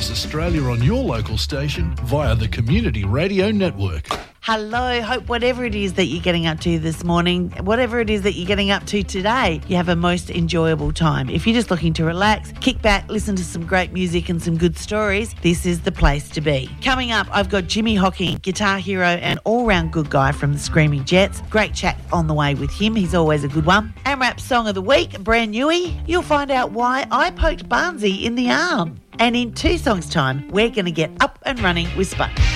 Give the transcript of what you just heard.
across Australia on your local station via the Community Radio Network. Hello, hope whatever it is that you're getting up to this morning, whatever it is that you're getting up to today, you have a most enjoyable time. If you're just looking to relax, kick back, listen to some great music and some good stories, this is the place to be. Coming up, I've got Jimmy Hocking, guitar hero and all-round good guy from the Screaming Jets. Great chat on the way with him. He's always a good one. AMRAP Song of the Week, brand newie. You'll find out why I poked Barnsey in the arm. And in 2 songs' time, we're going to get up and running with Sponge.